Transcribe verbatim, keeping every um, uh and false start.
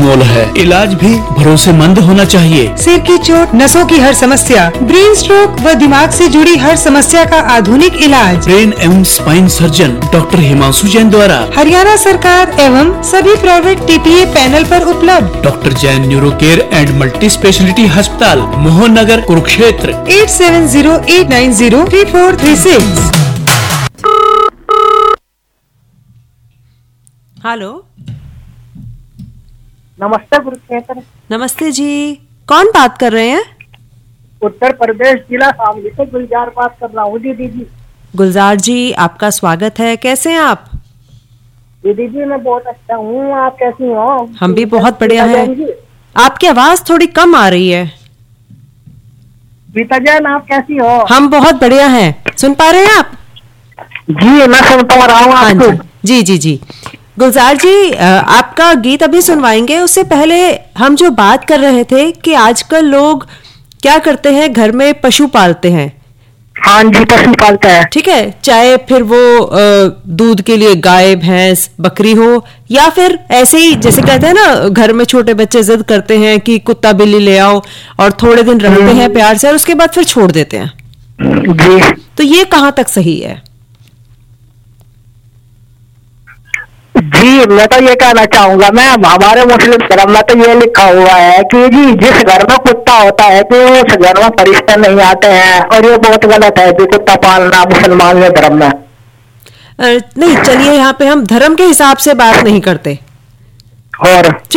अनमोल है। इलाज भी भरोसेमंद होना चाहिए। सिर की चोट, नसों की हर समस्या, ब्रेन स्ट्रोक व दिमाग से जुड़ी हर समस्या का आधुनिक इलाज ब्रेन एवं spine surgeon doctor Himanshu Jain द्वारा हरियाणा सरकार एवं सभी private T P A panel पर उपलब्ध। Doctor Jain neuro care and multi speciality अस्पताल, Mohan Nagar, Kurukshetra. Eight seven zero eight nine zero three four three six. Hello, नमस्ते कुरुक्षेत्र। नमस्ते जी, कौन बात कर रहे हैं? उत्तर प्रदेश जिला शामली से गुलजार बात कर रहा हूँ दीदी जी। गुलजार जी, आपका स्वागत है। कैसे हैं आप? दीदी जी मैं बहुत अच्छा हूँ, आप कैसी हो? हम भी बहुत बढ़िया हैं। आपकी आवाज थोड़ी कम आ रही है। गीता जैन आप कैसी हो? हम बहुत बढ़िया हैं। सुन पा रहे हैं आप? जी मैं सुन पा रहा हूँ आपको। जी जी जी। गुलजार जी, आपका गीत अभी सुनवाएंगे। उससे पहले हम जो बात कर रहे थे कि आजकल लोग क्या करते हैं, घर में पशु पालते हैं। हाँ जी, पशु पालता है। ठीक है, चाहे फिर वो दूध के लिए गाय, भैंस, बकरी हो, या फिर ऐसे ही जैसे कहते हैं ना, घर में छोटे बच्चे जिद करते हैं कि कुत्ता बिल्ली ले आओ और थोड़े दिन रखते हैं प्यार से और उसके बाद फिर छोड़ देते हैं। जी। तो ये कहाँ तक सही है? जी मैं तो ये कहना चाहूंगा, मैं हमारे मुस्लिम धर्म में तो ये लिखा हुआ है कि जी जिस घर में कुत्ता होता है कि उस घर में फरिश्ते नहीं आते हैं, और ये बहुत गलत है कि कुत्ता पालना मुसलमान के धर्म में। नहीं, चलिए यहाँ पे हम धर्म के हिसाब से बात नहीं करते। और